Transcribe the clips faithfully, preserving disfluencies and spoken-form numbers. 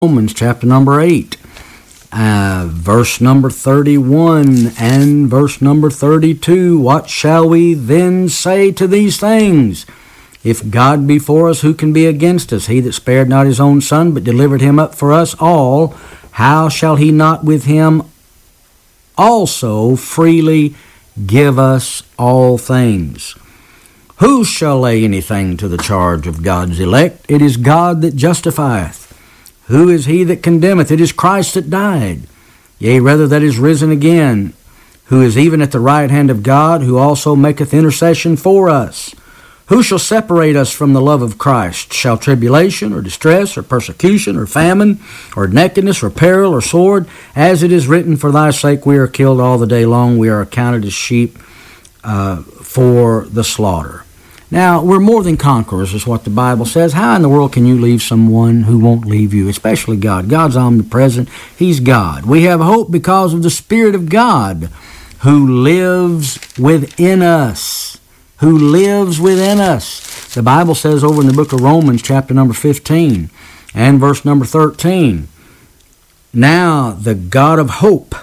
Romans chapter number eight, uh, verse number thirty-one and verse number thirty-two. What shall we then say to these things? If God be for us, who can be against us? He that spared not his own Son, but delivered him up for us all, how shall he not with him also freely give us all things? Who shall lay anything to the charge of God's elect? It is God that justifieth. Who is he that condemneth? It is Christ that died, yea, rather that is risen again, who is even at the right hand of God, who also maketh intercession for us. Who shall separate us from the love of Christ? Shall tribulation, or distress, or persecution, or famine, or nakedness, or peril, or sword? As it is written, for thy sake we are killed all the day long, we are accounted as sheep uh, for the slaughter. Now, we're more than conquerors, is what the Bible says. How in the world can you leave someone who won't leave you, especially God? God's omnipresent. He's God. We have hope because of the Spirit of God who lives within us. Who lives within us. The Bible says over in the book of Romans, chapter number fifteen, and verse number thirteen, now the God of hope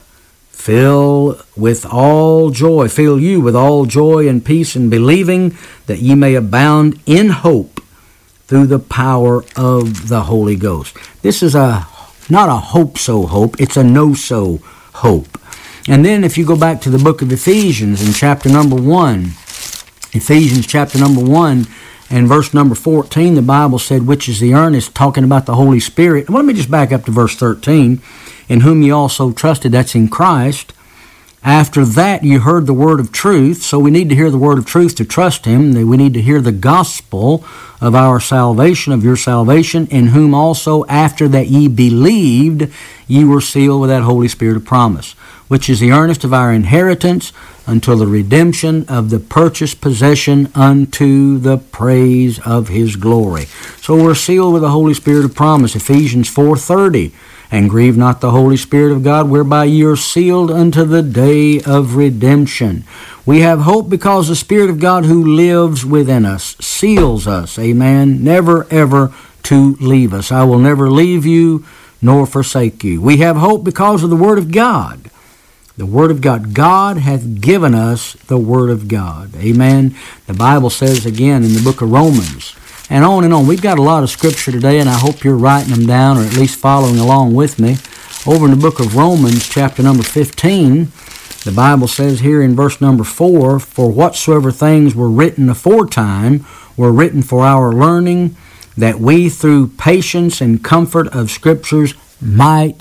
fill with all joy, fill you with all joy and peace in believing, that ye may abound in hope through the power of the Holy Ghost. This is a not a hope-so hope, it's a no-so hope. And then if you go back to the book of Ephesians in chapter number one, Ephesians chapter number one and verse number fourteen, the Bible said, which is the earnest, talking about the Holy Spirit. Well, let me just back up to verse thirteen. In whom ye also trusted, that's in Christ. After that you heard the word of truth, so we need to hear the word of truth to trust him. We need to hear the gospel of our salvation, of your salvation, in whom also after that ye believed, ye were sealed with that Holy Spirit of promise, which is the earnest of our inheritance until the redemption of the purchased possession unto the praise of his glory. So we're sealed with the Holy Spirit of promise, Ephesians four thirty. And grieve not the Holy Spirit of God, whereby ye are sealed unto the day of redemption. We have hope because the Spirit of God who lives within us seals us, amen, never ever to leave us. I will never leave you nor forsake you. We have hope because of the Word of God. The Word of God. God hath given us the Word of God, amen. The Bible says again in the book of Romans, and on and on. We've got a lot of scripture today, and I hope you're writing them down or at least following along with me. Over in the book of Romans, chapter number fifteen, the Bible says here in verse number four, for whatsoever things were written aforetime were written for our learning, that we through patience and comfort of scriptures might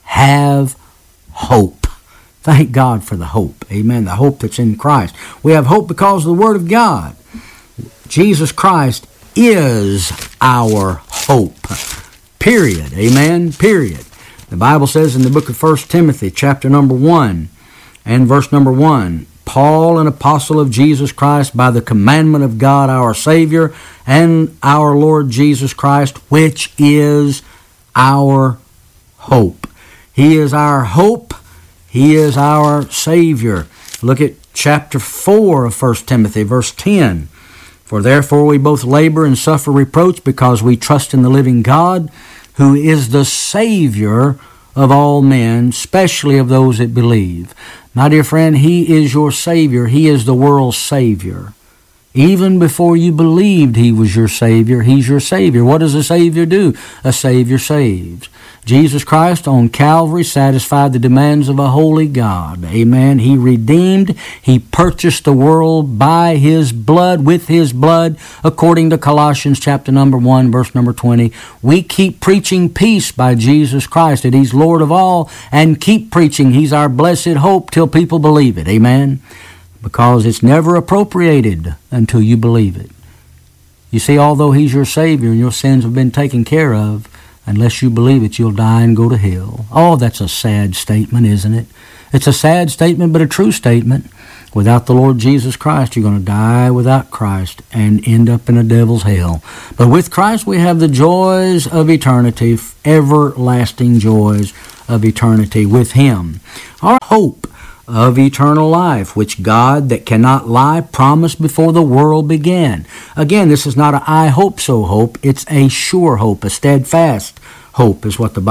have hope. Thank God for the hope. Amen. The hope that's in Christ. We have hope because of the Word of God. Jesus Christ is our hope. Period. Amen. Period. The Bible says in the book of First Timothy, chapter number one, and verse number one, Paul, an apostle of Jesus Christ, by the commandment of God our Savior, and our Lord Jesus Christ, which is our hope. He is our hope. He is our Savior. Look at chapter four of First Timothy, verse ten. For therefore we both labor and suffer reproach, because we trust in the living God, who is the Savior of all men, especially of those that believe. My dear friend, He is your Savior. He is the world's Savior. Even before you believed He was your Savior, He's your Savior. What does a Savior do? A Savior saves. Jesus Christ on Calvary satisfied the demands of a holy God. Amen. He redeemed, He purchased the world by His blood, with His blood, according to Colossians chapter number one, verse number twenty. We keep preaching peace by Jesus Christ, that He's Lord of all, and keep preaching He's our blessed hope till people believe it. Amen. Because it's never appropriated until you believe it. You see, although He's your Savior and your sins have been taken care of, unless you believe it, you'll die and go to hell. Oh, that's a sad statement, isn't it? It's a sad statement, but a true statement. Without the Lord Jesus Christ, you're going to die without Christ and end up in a devil's hell. But with Christ, we have the joys of eternity, everlasting joys of eternity with Him. Our hope of eternal life, which God that cannot lie promised before the world began. Again, this is not a I hope so hope. It's a sure hope, a steadfast hope is what the Bible